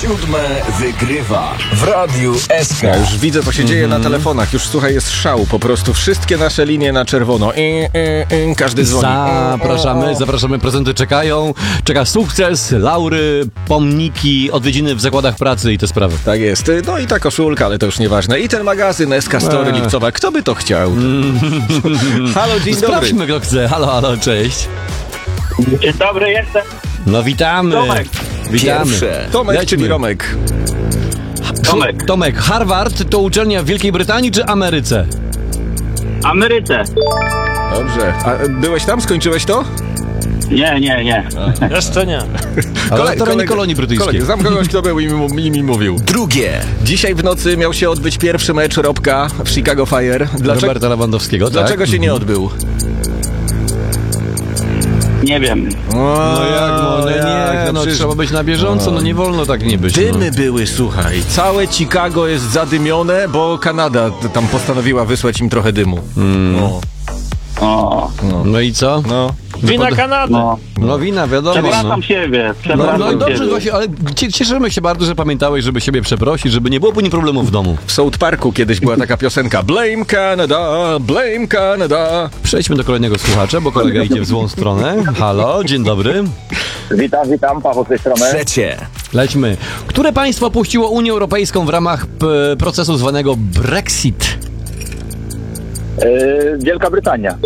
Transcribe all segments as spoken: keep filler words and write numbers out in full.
Siódme wygrywa w Radiu S K. Ja już widzę, co się dzieje mm-hmm. na telefonach. Już słuchaj, jest szał po prostu. Wszystkie nasze linie na czerwono. I, i, i, każdy dzwoni. Zapraszamy, o, o. zapraszamy. Prezenty czekają. Czeka sukces, laury, pomniki, odwiedziny w zakładach pracy i te sprawy. Tak jest. No i ta koszulka, ale to już nieważne. I ten magazyn S K Story eee. lipcowa. Kto by to chciał? Mm. Halo, dzień dobry. Sprawdźmy, kto chce. Halo, halo, cześć. Dzień dobry, jestem. No witamy. Tomek. Witamy. Pierwsze. Tomek, Lećmy. czyli Romek. Tomek. Tomek, Harvard to uczelnia w Wielkiej Brytanii czy Ameryce? Ameryce. Dobrze. A byłeś tam? Skończyłeś to? Nie, nie, nie. Jeszcze nie. Ale na terenie kolonii brytyjskiej. Kolega, znam kogoś, kto był i mi, i mi mówił. Drugie. Dzisiaj w nocy miał się odbyć pierwszy mecz Robka w Chicago Fire. Dlaczego, Roberta Lewandowskiego, tak? dlaczego się nie odbył? Nie wiem. No jak, no nie, jak, nie no przecież- trzeba być na bieżąco, no nie wolno tak nie być. Dymy były, słuchaj. Całe Chicago jest zadymione, bo Kanada t- tam postanowiła wysłać im trochę dymu. No. O, No, no i co? No. Wina Kanady. no. No wina, wiadomo. No. Przepraszam siebie. No, Przepraszam no i dobrze, siebie. właśnie, ale cie- cieszymy się bardzo, że pamiętałeś, żeby siebie przeprosić, żeby nie było później problemów w domu. W South Parku kiedyś była taka piosenka Blame Canada, blame Canada. Przejdźmy do kolejnego słuchacza, bo kolega idzie w złą stronę. Halo, dzień dobry. Witam, witam, Paweł z tej strony. Trzecie. Lećmy. Które państwo opuściło Unię Europejską w ramach p- procesu zwanego Brexit? Yy, Wielka Brytania.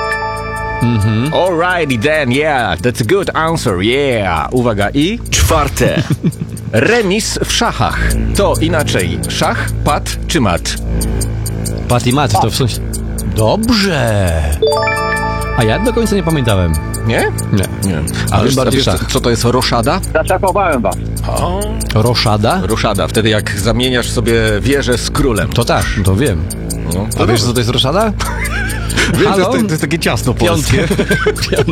Alrighty then, yeah, that's a good answer, yeah. Uwaga, i Czwarte. remis w szachach. To inaczej, szach, pat czy mat? Pat i mat, to w sensie... Dobrze. A ja do końca nie pamiętałem. Nie? Nie. Nie. Ale A wiesz, a bardziej wiesz, co, szach. co to jest roszada? Zaczapowałem was. Roszada? Roszada, wtedy jak zamieniasz sobie wieżę z królem. To tak, to wiem. No, A wiesz, co to jest roszada? Wiem, to, Halo? jest, to jest takie ciasto polskie. Piątkę.